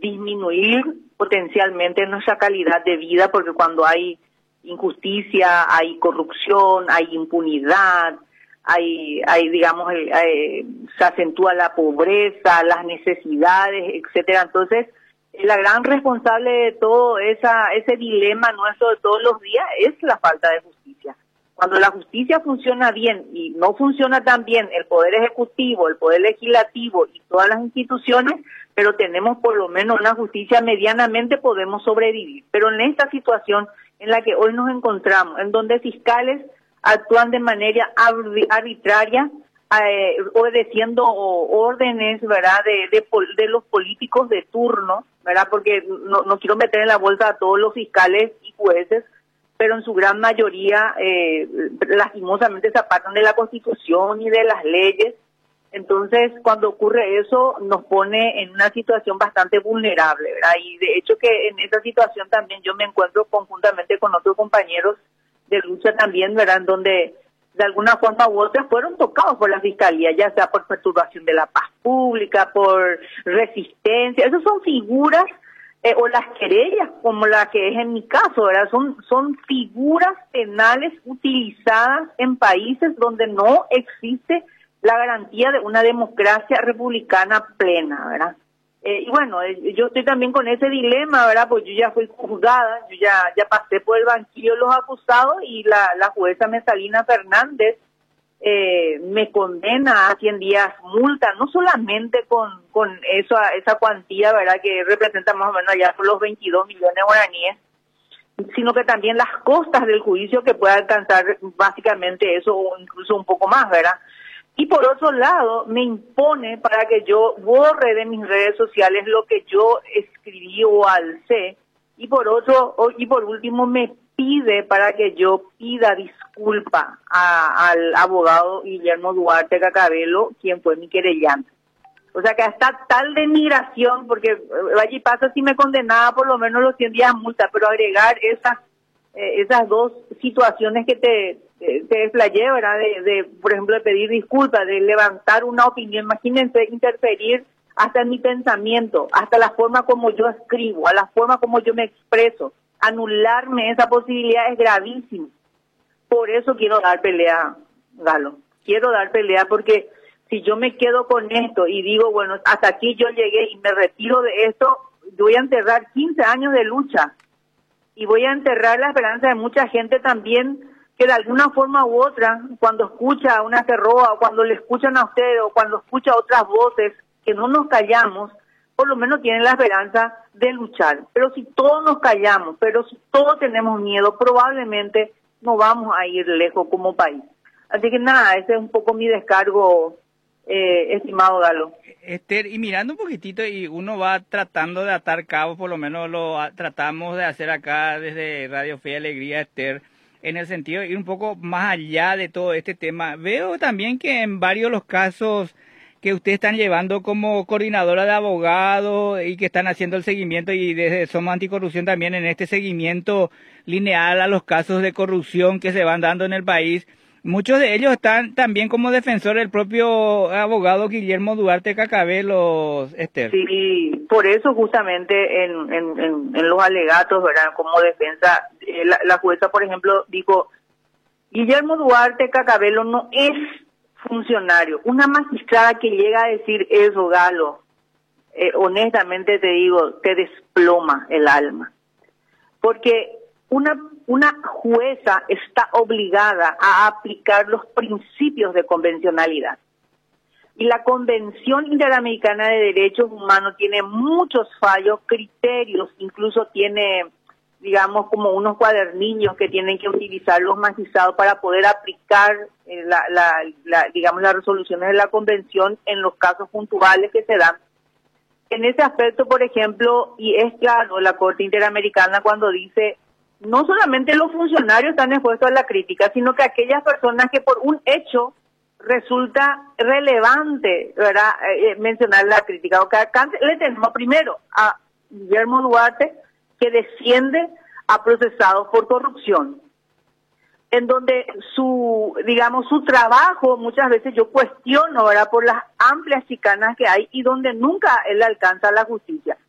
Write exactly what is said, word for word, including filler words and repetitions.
disminuir potencialmente nuestra calidad de vida, porque cuando hay injusticia, hay corrupción, hay impunidad, hay, hay digamos, el, hay, se acentúa la pobreza, las necesidades, etcétera. Entonces, la gran responsable de todo esa, ese dilema nuestro de todos los días es la falta de justicia. Cuando la justicia funciona bien y no funciona tan bien el Poder Ejecutivo, el Poder Legislativo y todas las instituciones, pero tenemos por lo menos una justicia medianamente, podemos sobrevivir. Pero en esta situación en la que hoy nos encontramos, en donde fiscales actúan de manera arbitraria, eh, obedeciendo órdenes, ¿verdad?, de, de, de los políticos de turno, ¿verdad?, porque no, no quiero meter en la bolsa a todos los fiscales y jueces, pero en su gran mayoría, eh, lastimosamente, se apartan de la Constitución y de las leyes. Entonces, cuando ocurre eso, nos pone en una situación bastante vulnerable, ¿verdad? Y de hecho que en esa situación también yo me encuentro conjuntamente con otros compañeros de lucha también, ¿verdad?, en donde de alguna forma u otra fueron tocados por la Fiscalía, ya sea por perturbación de la paz pública, por resistencia. Esas son figuras, eh, o las querellas, como la que es en mi caso, ¿verdad? Son, son figuras penales utilizadas en países donde no existe la garantía de una democracia republicana plena, ¿verdad? Eh, y bueno, eh, yo estoy también con ese dilema, ¿verdad? Pues yo ya fui juzgada, yo ya ya pasé por el banquillo de los acusados y la, la jueza Mesalina Fernández eh, me condena a cien días multa, no solamente con con eso, esa cuantía, ¿verdad?, que representa más o menos allá por los veintidós millones de guaraníes, sino que también las costas del juicio, que puede alcanzar básicamente eso o incluso un poco más, ¿verdad? Y por otro lado, me impone para que yo borre de mis redes sociales lo que yo escribí o alcé. Y por otro, y por último, me pide para que yo pida disculpa a, al abogado Guillermo Duarte Cacabello, quien fue mi querellante. O sea que hasta tal denigración, porque vaya y pasa si me condenaba por lo menos los cien días multa, pero agregar esas eh, esas dos situaciones que te, te, te explayé, ¿verdad? De, de, por ejemplo, de pedir disculpas, de levantar una opinión, imagínense interferir hasta en mi pensamiento, hasta la forma como yo escribo, a la forma como yo me expreso, anularme esa posibilidad es gravísimo. Por eso quiero dar pelea, Galo, quiero dar pelea porque si yo me quedo con esto y digo, bueno, hasta aquí yo llegué y me retiro de esto, voy a enterrar quince años de lucha y voy a enterrar la esperanza de mucha gente también que de alguna forma u otra, cuando escucha a una Cerroa o cuando le escuchan a usted o cuando escucha otras voces, que no nos callamos, por lo menos tienen la esperanza de luchar. Pero si todos nos callamos, pero si todos tenemos miedo, probablemente no vamos a ir lejos como país. Así que nada, ese es un poco mi descargo, eh, estimado Galo. Esther, y mirando un poquitito, y uno va tratando de atar cabos, por lo menos lo tratamos de hacer acá desde Radio Fe y Alegría, Esther, en el sentido de ir un poco más allá de todo este tema. Veo también que en varios de los casos que ustedes están llevando como coordinadora de abogados y que están haciendo el seguimiento, y desde Somos Anticorrupción también en este seguimiento lineal a los casos de corrupción que se van dando en el país, muchos de ellos están también como defensor del propio abogado Guillermo Duarte Cacabello, Esther. Sí, por eso justamente en, en, en, en los alegatos, ¿verdad?, como defensa, eh, la, la jueza, por ejemplo, dijo, Guillermo Duarte Cacabello no es funcionario. Una magistrada que llega a decir eso, Galo, eh, honestamente te digo, te desploma el alma. Porque una, una jueza está obligada a aplicar los principios de convencionalidad. Y la Convención Interamericana de Derechos Humanos tiene muchos fallos, criterios, incluso tiene, digamos, como unos cuadernillos que tienen que utilizar los magistrados para poder aplicar eh, la, la, la, digamos, las resoluciones de la Convención en los casos puntuales que se dan. En ese aspecto, por ejemplo, y es claro la Corte Interamericana cuando dice, no solamente los funcionarios están expuestos a la crítica, sino que aquellas personas que por un hecho resulta relevante, ¿verdad?, eh, mencionar la crítica. O que acá le tenemos primero a Guillermo Duarte, que defiende a procesados por corrupción, en donde su, digamos, su trabajo muchas veces yo cuestiono, ¿verdad?, por las amplias chicanas que hay y donde nunca él alcanza la justicia.